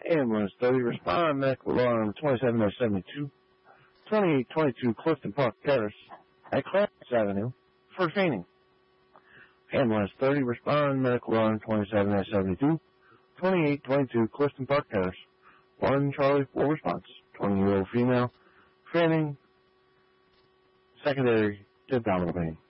Ambulance 30, respond, medical alarm 27-72, 2822 Clifton Park Terrace at Clarence Avenue for fainting. Ambulance 30, respond, medical alarm 27-72, 2822 Clifton Park Terrace. 1 Charlie 4 response, 20-year-old female, fainting, secondary to abdominal pain.